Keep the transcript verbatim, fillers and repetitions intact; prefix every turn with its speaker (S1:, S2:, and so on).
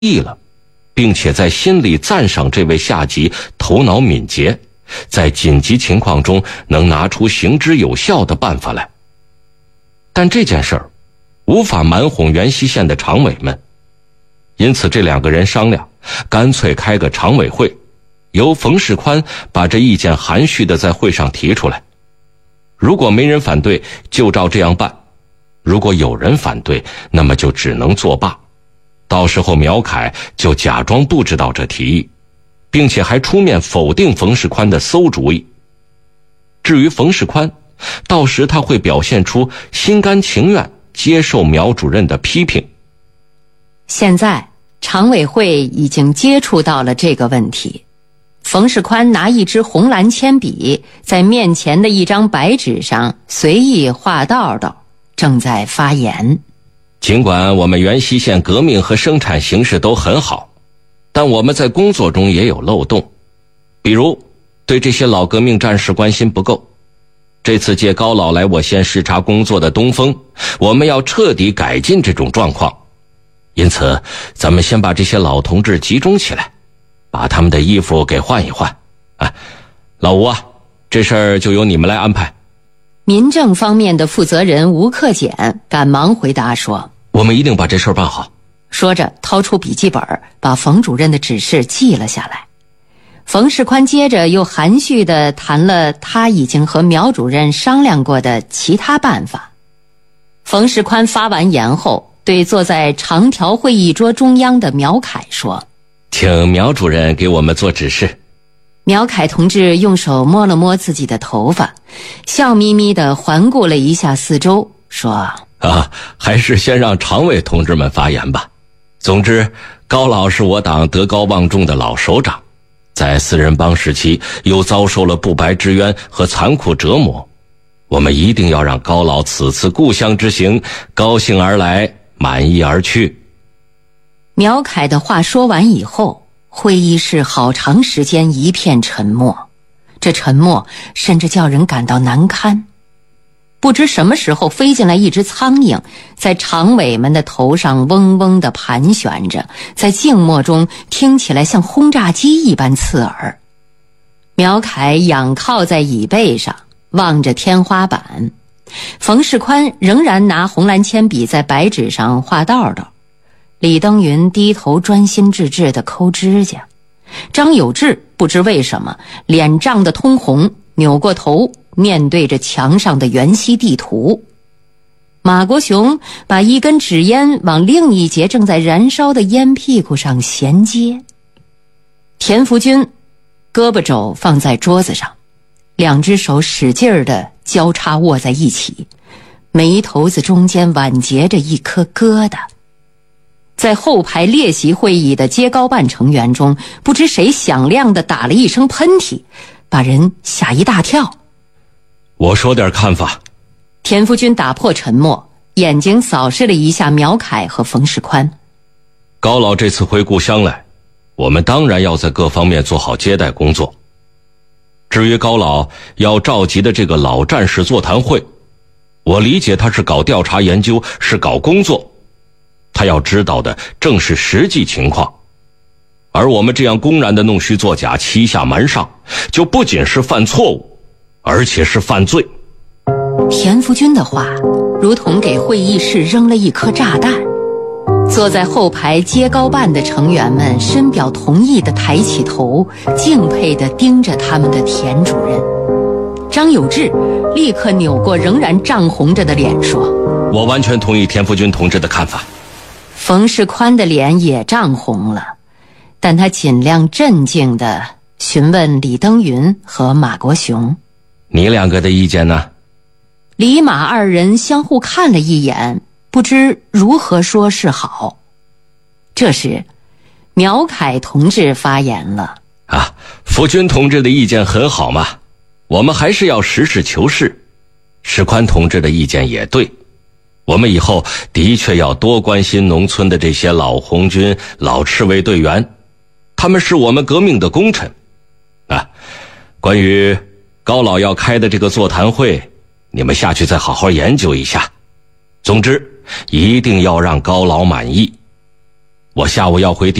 S1: 意了，并且在心里赞赏这位下级头脑敏捷，在紧急情况中能拿出行之有效的办法来。但这件事儿无法瞒哄原西县的常委们，因此这两个人商量，干脆开个常委会，由冯世宽把这意见含蓄地在会上提出来。如果没人反对，就照这样办；如果有人反对，那么就只能作罢。到时候苗凯就假装不知道这提议，并且还出面否定冯世宽的馊主意。至于冯世宽，到时他会表现出心甘情愿接受苗主任的批评。
S2: 现在常委会已经接触到了这个问题。冯世宽拿一支红蓝铅笔在面前的一张白纸上随意画道道，正在发言。
S1: 尽管我们原西县革命和生产形势都很好，但我们在工作中也有漏洞，比如对这些老革命战士关心不够。这次借高老来我县视察工作的东风，我们要彻底改进这种状况。因此咱们先把这些老同志集中起来，把他们的衣服给换一换。啊，老吴啊，这事儿就由你们来安排。
S2: 民政方面的负责人吴克俭赶忙回答说：
S1: 我们一定把这事儿办好。
S2: 说着掏出笔记本，把冯主任的指示记了下来。冯世宽接着又含蓄地谈了他已经和苗主任商量过的其他办法。冯世宽发完言后，对坐在长条会议桌中央的苗凯说：
S1: 请苗主任给我们做指示。
S2: 苗凯同志用手摸了摸自己的头发，笑眯眯地环顾了一下四周，说：
S1: 啊，还是先让常委同志们发言吧。总之，高老是我党德高望重的老首长，在四人帮时期又遭受了不白之冤和残酷折磨，我们一定要让高老此次故乡之行高兴而来，满意而去。
S2: 苗凯的话说完以后，会议室好长时间一片沉默，这沉默甚至叫人感到难堪。不知什么时候飞进来一只苍蝇，在常委们的头上嗡嗡地盘旋着，在静默中听起来像轰炸机一般刺耳。苗凯仰靠在椅背上，望着天花板。冯世宽仍然拿红蓝铅笔在白纸上画道道。李登云低头专心致志地抠指甲。张有志不知为什么脸涨得通红，扭过头面对着墙上的原西地图。马国雄把一根纸烟往另一节正在燃烧的烟屁股上衔接。田福军胳膊肘放在桌子上，两只手使劲儿地交叉握在一起，眉头子中间挽结着一颗疙瘩。在后排列席会议的街高办成员中，不知谁响亮地打了一声喷嚏，把人吓一大跳。
S1: 我说点看法。
S2: 田福军打破沉默，眼睛扫视了一下苗凯和冯世宽。
S1: 高老这次回故乡来，我们当然要在各方面做好接待工作。至于高老要召集的这个老战士座谈会，我理解他是搞调查研究，是搞工作，他要知道的正是实际情况。而我们这样公然的弄虚作假，欺下瞒上，就不仅是犯错误，而且是犯罪。
S2: 田福军的话如同给会议室扔了一颗炸弹。坐在后排街高办的成员们深表同意地抬起头，敬佩地盯着他们的田主任。张有志立刻扭过仍然涨红着的脸说：
S1: 我完全同意田福军同志的看法。
S2: 冯世宽的脸也涨红了，但他尽量镇静地询问李登云和马国雄：
S1: 你两个的意见呢？
S2: 李马二人相互看了一眼，不知如何说是好。这时苗凯同志发言了：
S1: 啊，福军同志的意见很好嘛，我们还是要实事求是。世宽同志的意见也对，我们以后的确要多关心农村的这些老红军、老赤卫队员，他们是我们革命的功臣。啊，关于高老要开的这个座谈会，你们下去再好好研究一下。总之，一定要让高老满意。 我下午要回